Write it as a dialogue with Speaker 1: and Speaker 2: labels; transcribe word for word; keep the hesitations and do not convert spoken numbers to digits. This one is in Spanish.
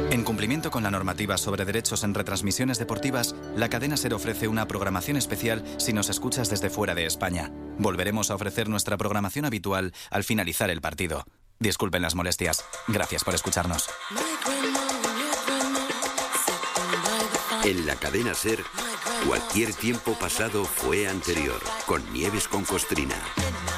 Speaker 1: En cumplimiento con la normativa sobre derechos en retransmisiones deportivas, la cadena SER ofrece una programación especial si nos escuchas desde fuera de España. Volveremos a ofrecer nuestra programación habitual al finalizar el partido. Disculpen las molestias. Gracias por escucharnos.
Speaker 2: En la cadena SER, cualquier tiempo pasado fue anterior, con Nieves con Costrina.